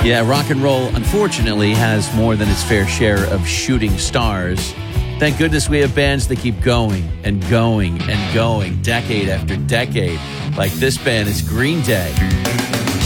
Yeah, rock and roll, unfortunately, has more than its fair share of shooting stars. Thank goodness we have bands that keep going and going and going, decade after decade. Like this band is Green Day.